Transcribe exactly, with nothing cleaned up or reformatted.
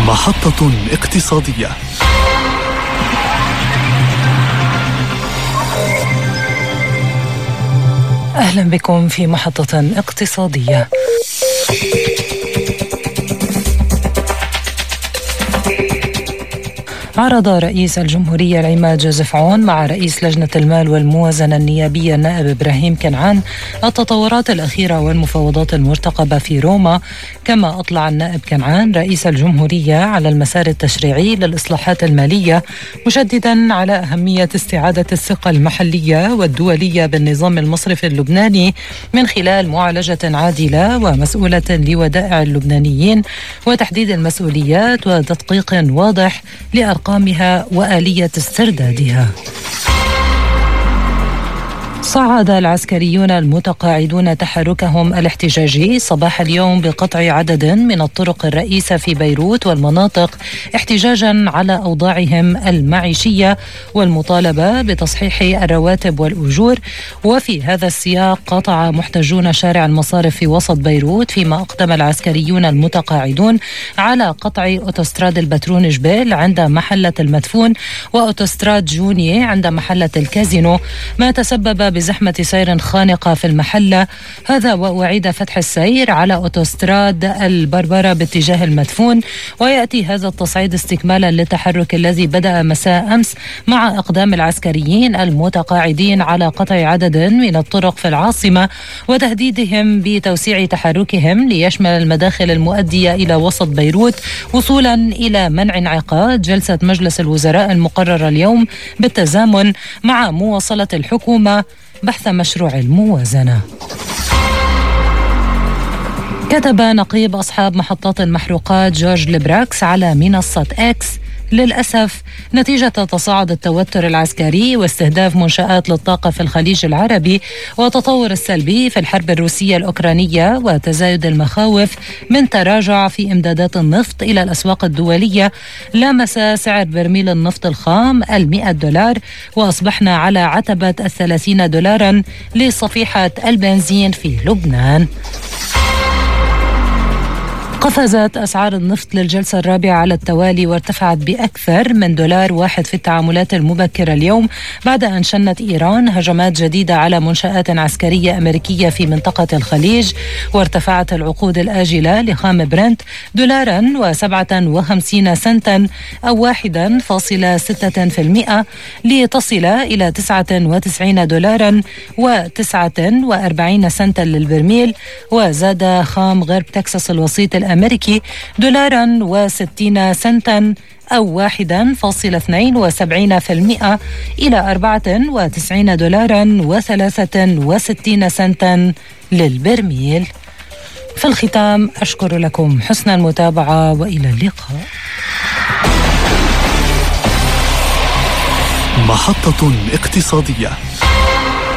محطة اقتصادية. أهلا بكم في محطة اقتصادية. عرض رئيس الجمهورية العماد جوزيف عون مع رئيس لجنة المال والموازنة النيابية النائب إبراهيم كنعان التطورات الأخيرة والمفاوضات المرتقبة في روما. كما أطلع النائب كنعان رئيس الجمهورية على المسار التشريعي للإصلاحات المالية، مشددا على أهمية استعادة الثقة المحلية والدولية بالنظام المصرفي اللبناني من خلال معالجة عادلة ومسؤولة لودائع اللبنانيين، وتحديد المسؤوليات وتدقيق واضح لأرقامها وآلية استردادها. صعد العسكريون المتقاعدون تحركهم الاحتجاجي صباح اليوم بقطع عدد من الطرق الرئيسة في بيروت والمناطق احتجاجا على أوضاعهم المعيشية والمطالبة بتصحيح الرواتب والأجور. وفي هذا السياق قطع محتجون شارع المصارف في وسط بيروت، فيما أقدم العسكريون المتقاعدون على قطع أوتوستراد البترون جبال عند محلة المدفون وأوتوستراد جوني عند محلة الكازينو، ما تسبب بزحمة سير خانقة في المحلة. هذا وأعيد فتح السير على أوتوستراد البربرة باتجاه المدفون، ويأتي هذا التصعيد استكمالا للتحرك الذي بدأ مساء أمس مع إقدام العسكريين المتقاعدين على قطع عدد من الطرق في العاصمة وتهديدهم بتوسيع تحركهم ليشمل المداخل المؤدية إلى وسط بيروت، وصولا إلى منع انعقاد جلسة مجلس الوزراء المقررة اليوم بالتزامن مع مواصلة الحكومة بحث مشروع الموازنة. كتب نقيب أصحاب محطات المحروقات جورج لبراكس على منصة إكس: للأسف نتيجة تصاعد التوتر العسكري واستهداف منشآت للطاقة في الخليج العربي وتطور السلبي في الحرب الروسية الأوكرانية وتزايد المخاوف من تراجع في إمدادات النفط إلى الأسواق الدولية، لامس سعر برميل النفط الخام المئة دولار، وأصبحنا على عتبة الثلاثين دولارا لصفيحة البنزين في لبنان. قفزت أسعار النفط للجلسة الرابعة على التوالي وارتفعت بأكثر من دولار واحد في التعاملات المبكرة اليوم، بعد أن شنت إيران هجمات جديدة على منشآت عسكرية أمريكية في منطقة الخليج. وارتفعت العقود الآجلة لخام برنت دولارا وسبعة وخمسين سنتا أو واحدا فاصلة ستة في المئة لتصل إلى تسعة وتسعين دولارا وتسعة وأربعين سنتا للبرميل. وزاد خام غرب تكساس الوسيط الأمريكي دولارا وستين سنتا أو واحدا فاصلة اثنين وسبعين في المئة إلى أربعة وتسعين دولارا وثلاثة وستين سنتا للبرميل. في الختام أشكر لكم حسن المتابعة وإلى اللقاء. محطة اقتصادية.